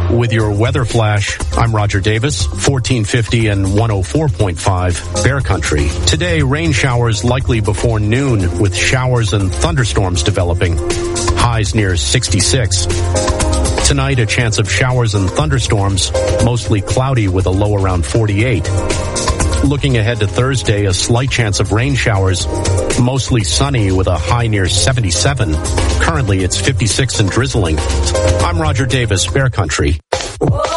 With your weather flash, I'm Roger Davis, 1450 and 104.5 Bear Country. Today, rain showers likely before noon with showers and thunderstorms developing. Highs near 66. Tonight, a chance of showers and thunderstorms, mostly cloudy with a low around 48. Looking ahead to Thursday, a slight chance of rain showers, mostly sunny with a high near 77. Currently, it's 56 and drizzling. I'm Roger Davis, Bear Country.